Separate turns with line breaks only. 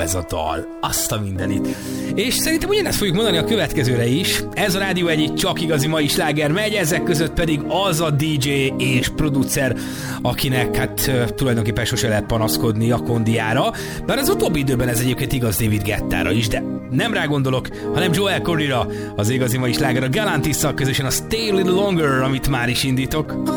ez a dal. Azt a mindenit. És szerintem ugyanezt fogjuk mondani a következőre is. Ez a Rádió Egy csak igazi mai sláger megy, ezek között pedig az a DJ és producer, akinek hát tulajdonképpen sose lehet panaszkodni a kondiára. Bár az utóbbi időben ez egyébként igaz David Guettára is, de nem rá gondolok, hanem Joel Corryra, az igazi mai sláger a Galantisszal közösen a Stay a Little Longer, amit már is indítok.